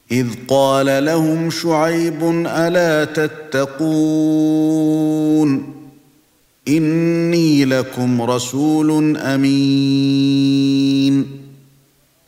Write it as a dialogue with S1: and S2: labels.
S1: إذ قال لهم شعيب ألا تتقون إني لكم رسول أمين